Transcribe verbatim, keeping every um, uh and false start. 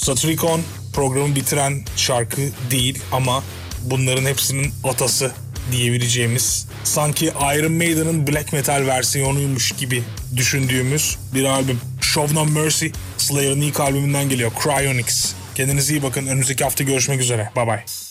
Satyricon programı bitiren şarkı değil ama bunların hepsinin atası diyebileceğimiz, sanki Iron Maiden'ın black metal versiyonuymuş gibi düşündüğümüz bir albüm. Show No Mercy, Slayer'ın ilk albümünden geliyor, Cryonics. Kendinize iyi bakın. Önümüzdeki hafta görüşmek üzere. Bye bye.